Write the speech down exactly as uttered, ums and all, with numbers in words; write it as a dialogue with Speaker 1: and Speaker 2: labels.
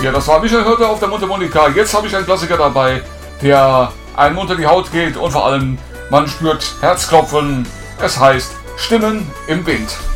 Speaker 1: Ja, das war Michael Hörte auf der Mundharmonika. Jetzt habe ich einen Klassiker dabei, der einem unter die Haut geht und vor allem man spürt Herzklopfen. Es heißt Stimmen im Wind.